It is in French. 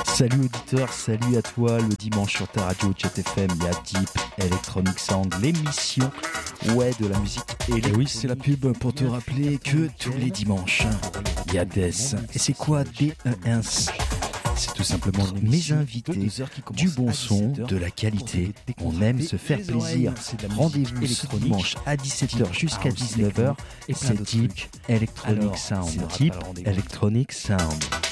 Salut auditeur, salut à toi. Le dimanche sur ta radio Chat FM, il y a Deep Electronic Sound, l'émission de la musique électronique. Et oui, c'est la pub pour te rappeler que tous les dimanches, il y a DES. Et c'est quoi DES? C'est tout simplement mes invités, du bon son, de la qualité. On aime se faire plaisir. Rendez-vous ce dimanche à 17h jusqu'à 19h. Et c'est Deep Electronic Sound. Deep Electronic Sound.